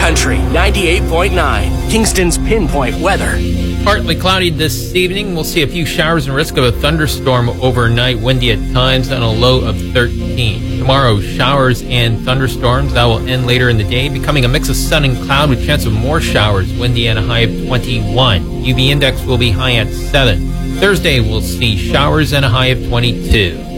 Country 98.9, Kingston's pinpoint weather. Partly cloudy this evening. We'll see a few showers and risk of a thunderstorm overnight, windy at times, and a low of 13. Tomorrow, showers and thunderstorms. That will end later in the day, becoming a mix of sun and cloud with chance of more showers, windy and a high of 21. UV index will be high at 7. Thursday, we'll see showers and a high of 22.